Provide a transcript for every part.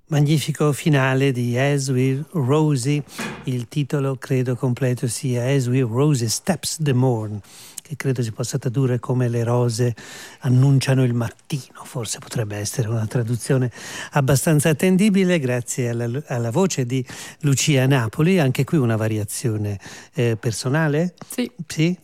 Magnifico finale di As We Rosie, il titolo credo completo sia As We Rosie Steps the Morn, che credo si possa tradurre come le rose annunciano il mattino, forse potrebbe essere una traduzione abbastanza attendibile, grazie alla voce di Lucia Napoli, anche qui una variazione personale? Sì. Sì?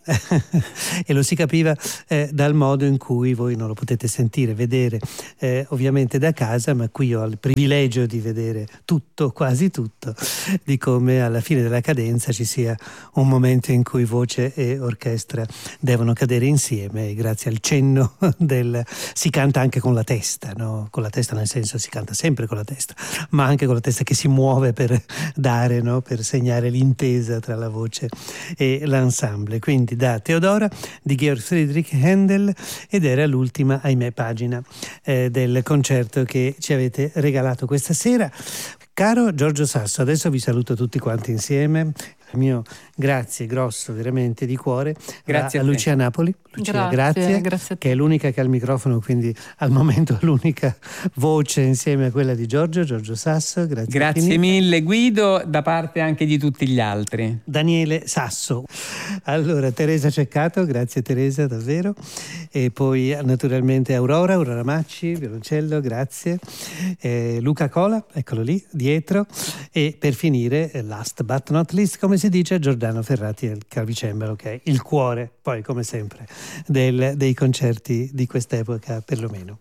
E lo si capiva dal modo in cui voi non lo potete sentire, vedere ovviamente da casa, ma qui ho il privilegio di vedere tutto, quasi tutto, di come alla fine della cadenza ci sia un momento in cui voce e orchestra devono cadere insieme e grazie al cenno si canta anche con la testa, no? Con la testa nel senso si canta sempre con la testa, ma anche con la testa che si muove per dare, no? Per segnare l'intesa tra la voce e l'ensemble. Quindi da Teodora di Georg Friedrich Händel, ed era l'ultima, ahimè, pagina del concerto che ci avete regalato questa sera. Caro Giorgio Sasso, adesso vi saluto tutti quanti insieme. Il mio grazie grosso, veramente di cuore, grazie a Lucia Napoli. Lucia, grazie che è l'unica che ha il microfono, quindi al momento l'unica voce insieme a quella di Giorgio Sasso. Grazie mille Guido, da parte anche di tutti gli altri. Daniele Sasso. Allora, Teresa Ceccato, grazie Teresa davvero. E poi naturalmente Aurora Macci, violoncello, grazie. Luca Cola, eccolo lì, dietro. E per finire, last but not least, come si dice, Giordano Ferrati al clavicembalo, che è il cuore, poi come sempre, dei concerti di quest'epoca perlomeno.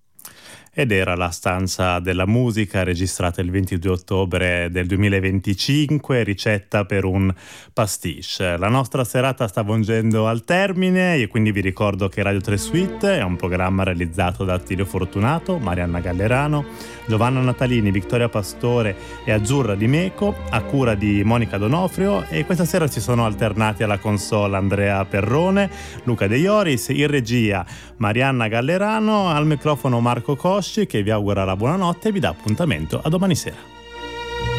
Ed era La stanza della musica, registrata il 22 ottobre del 2025, ricetta per un pastiche. La nostra serata sta giungendo al termine e quindi vi ricordo che Radio 3 Suite è un programma realizzato da Attilio Fortunato, Marianna Gallerano, Giovanna Natalini, Vittoria Pastore e Azzurra Di Meco, a cura di Monica Donofrio, e questa sera si sono alternati alla console Andrea Perrone, Luca De Ioris, in regia Marianna Gallerano, al microfono Marco Cosci, che vi augura la buonanotte e vi dà appuntamento a domani sera.